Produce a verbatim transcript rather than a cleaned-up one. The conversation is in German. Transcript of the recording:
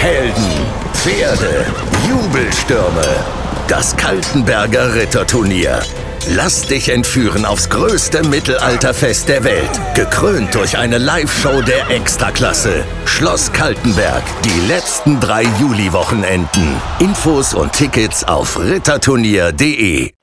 Helden, Pferde, Jubelstürme. Das Kaltenberger Ritterturnier. Lass dich entführen aufs größte Mittelalterfest der Welt. Gekrönt durch eine Live-Show der Extraklasse. Schloss Kaltenberg. Die letzten drei Juliwochenenden. Infos und Tickets auf ritterturnier punkt de.